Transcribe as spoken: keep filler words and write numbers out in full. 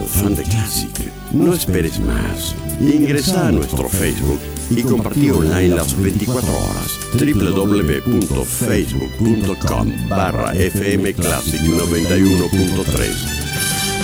fan de Classic. No esperes más. Ingresa a nuestro Facebook y compartí online las veinticuatro horas. doble u doble u doble u punto facebook punto com barra f m classic noventa y uno punto tres.